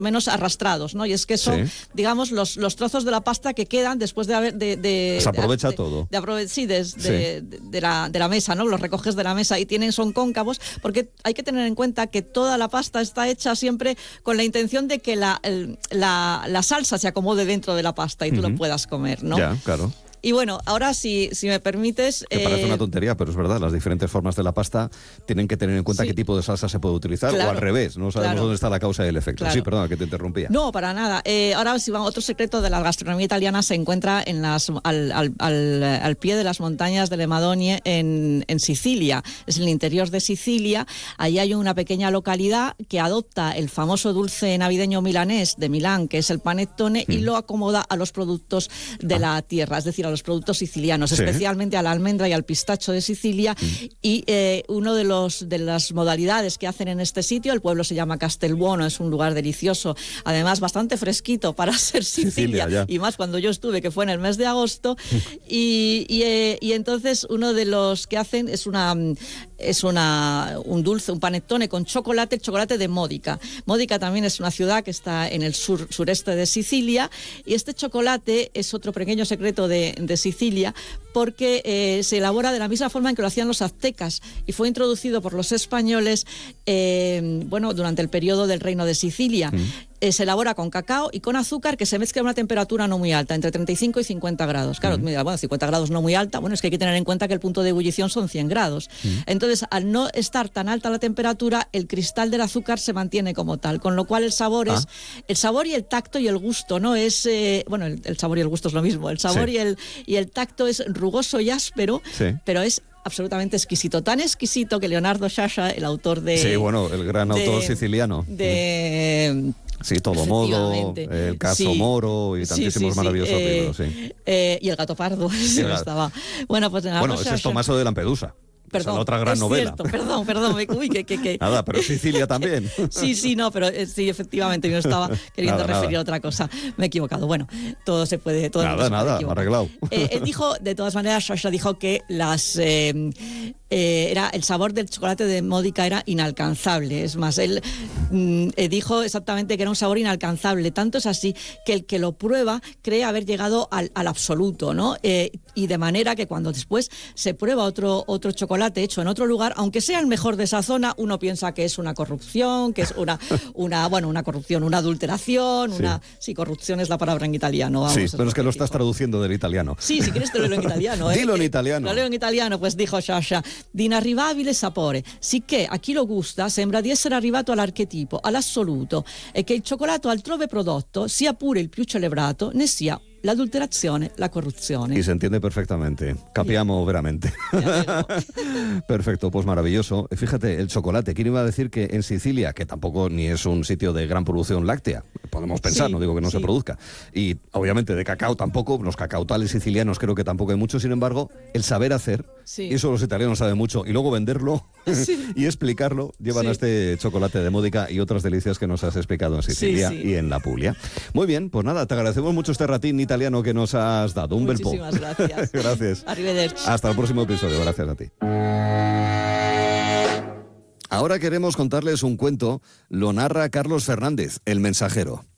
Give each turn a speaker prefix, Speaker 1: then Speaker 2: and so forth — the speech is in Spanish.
Speaker 1: menos arrastrados, ¿no? Y es que son, digamos, los trozos de la pasta que quedan después de haber...
Speaker 2: Se aprovecha todo.
Speaker 1: De la mesa, ¿no? Los recoges de la mesa y son cóncavos, porque hay que tener en cuenta que toda la pasta está hecha siempre con la intención de que la salsa se acomode dentro de la pasta y tú lo puedas comer, ¿no?
Speaker 2: Ya, claro.
Speaker 1: Y bueno, ahora si me permites...
Speaker 2: Que parece una tontería, pero es verdad, las diferentes formas de la pasta tienen que tener en cuenta qué tipo de salsa se puede utilizar, o al revés, no sabemos dónde está la causa y el efecto. Sí, perdona, que te interrumpía.
Speaker 1: No, para nada. Ahora otro secreto de la gastronomía italiana se encuentra al pie de las montañas de Le Madonie en Sicilia. Es en el interior de Sicilia. Allí hay una pequeña localidad que adopta el famoso dulce navideño milanés de Milán, que es el panettone, y lo acomoda a los productos de la tierra, es decir, a los productos sicilianos, especialmente a la almendra y al pistacho de Sicilia. Y uno de las modalidades que hacen en este sitio, el pueblo se llama Castelbuono, es un lugar delicioso, además bastante fresquito para ser Sicilia y más cuando yo estuve, que fue en el mes de agosto. Y entonces uno de los que hacen es un dulce, un panettone con chocolate, el chocolate de Modica. Modica también es una ciudad que está en el sureste de Sicilia, y este chocolate es otro pequeño secreto de Sicilia, porque se elabora de la misma forma en que lo hacían los aztecas y fue introducido por los españoles durante el periodo del Reino de Sicilia. Se elabora con cacao y con azúcar, que se mezcla a una temperatura no muy alta, entre 35 y 50 grados. Claro, me dirá, 50 grados no muy alta. Bueno, es que hay que tener en cuenta que el punto de ebullición son 100 grados. Entonces, al no estar tan alta la temperatura, el cristal del azúcar se mantiene como tal, con lo cual el sabor es... El sabor y el tacto y el gusto, ¿no? Es... el sabor y el gusto es lo mismo. El sabor y el tacto es rugoso y áspero, pero es absolutamente exquisito. Tan exquisito que Leonardo Sciascia, el autor de...
Speaker 2: Sí, bueno, el gran autor siciliano. Sí, Tolomoro, el caso Moro y tantísimos maravillosos libros,
Speaker 1: y el gato pardo, estaba. Bueno, pues
Speaker 2: ese es Tommaso de Lampedusa.
Speaker 1: Perdón,
Speaker 2: otra gran novela.
Speaker 1: Cierto, perdón. Uy, que...
Speaker 2: Nada, pero Sicilia también.
Speaker 1: Sí, efectivamente, yo estaba queriendo referir a otra cosa. Me he equivocado. Bueno, todo se puede...
Speaker 2: Nada, arreglado.
Speaker 1: Él dijo, de todas maneras, Sciascia dijo que el sabor del chocolate de Modica era inalcanzable. Es más, él dijo exactamente que era un sabor inalcanzable. Tanto es así que el que lo prueba cree haber llegado al absoluto, ¿no? Y de manera que cuando después se prueba otro chocolate hecho en otro lugar, aunque sea el mejor de esa zona, uno piensa que es una corrupción, que es una corrupción, una adulteración, corrupción es la palabra en italiano.
Speaker 2: Vamos, pero es que lo estás traduciendo del italiano.
Speaker 1: Sí, si quieres te lo leo en italiano.
Speaker 2: Dilo en italiano.
Speaker 1: Lo leo en italiano, pues dijo Sciascia, di inarrivabile sapore, sicché a chi lo gusta sembra di essere arrivato all'archetipo, all'assoluto, e che il cioccolato altrove prodotto sia pure il più celebrato, ne sia l'adulterazione, la corruzione.
Speaker 2: Y se entiende perfectamente. Capiamo veramente. Perfecto, pues maravilloso. Fíjate, el chocolate. ¿Quién iba a decir que en Sicilia, que tampoco ni es un sitio de gran producción láctea, podemos pensar, no digo que no se produzca, y obviamente de cacao tampoco, los cacautales sicilianos creo que tampoco hay mucho, sin embargo, el saber hacer, eso los italianos saben mucho, y luego venderlo y explicarlo, llevan a este chocolate de Modica y otras delicias que nos has explicado en Sicilia y en la Puglia. Muy bien, pues nada, te agradecemos mucho este ratín italiano que nos has dado. Un bel po'.
Speaker 1: Muchísimas gracias.
Speaker 2: Gracias.
Speaker 1: Arrivederci.
Speaker 2: Hasta el próximo episodio. Gracias a ti. Ahora queremos contarles un cuento. Lo narra Carlos Fernández, El Mensajero.